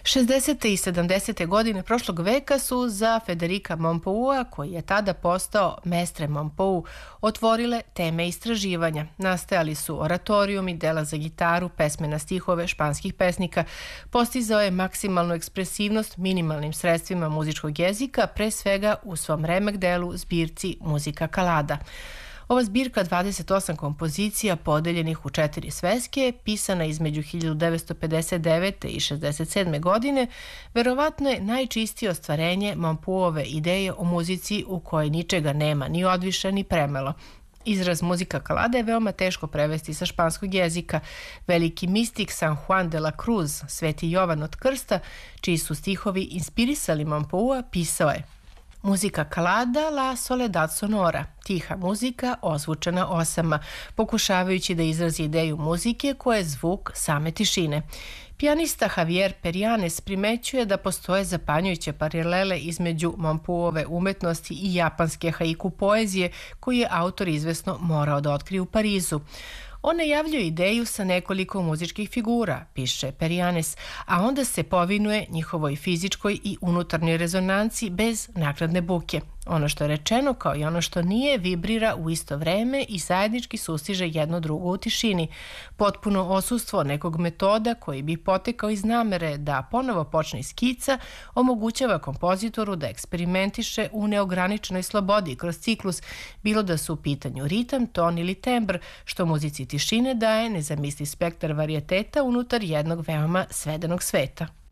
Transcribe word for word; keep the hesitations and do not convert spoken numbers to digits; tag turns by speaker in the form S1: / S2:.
S1: šezdesete i sedamdesete godine prošlog veka su za Federica Mompoua, koji je tada postao Mestre Mompou, otvorile teme istraživanja. Nastajali su oratorijumi, dela za gitaru, pesme na stihove španskih pesnika. Postizao je maksimalnu ekspresivnost minimalnim sredstvima muzičkog jezika, pre svega u svom remek delu zbirci Muzika Kalada. Ova zbirka dvadeset osam kompozicija podeljenih u četiri sveske, pisana između hiljadu devetsto pedeset devete i šezdeset sedme godine, verovatno je najčistije ostvarenje Mompouove ideje o muzici u kojoj ničega nema, ni odviše, ni premalo. Izraz Muzika Kalada je veoma teško prevesti sa španskog jezika. Veliki mistik San Juan de la Cruz, Sveti Jovan od Krsta, čiji su stihovi inspirisali Mompoua, pisao je: Muzika Kalada, la soledad sonora, tiha muzika ozvučena osama, pokušavajući da izrazi ideju muzike koja je zvuk same tišine. Pijanista Javier Perianes primećuje da postoje zapanjujuće paralele između Mompouove umetnosti i japanske haiku poezije, koju je autor izvesno morao da otkrije u Parizu. On najavljuje ideju sa nekoliko muzičkih figura, piše Perianes, a onda se povinuje njihovoj fizičkoj i unutarnjoj rezonanci bez naknadne buke. Ono što je rečeno, kao i ono što nije, vibrira u isto vreme i zajednički sustiže jedno drugo u tišini. Potpuno osustvo nekog metoda koji bi potekao iz namere da ponovo počne skica omogućava kompozitoru da eksperimentiše u neograničenoj slobodi kroz ciklus, bilo da su u pitanju ritam, ton ili tembr, što muzici tišine daje nezamisliv spektar varijeteta unutar jednog veoma svedenog sveta.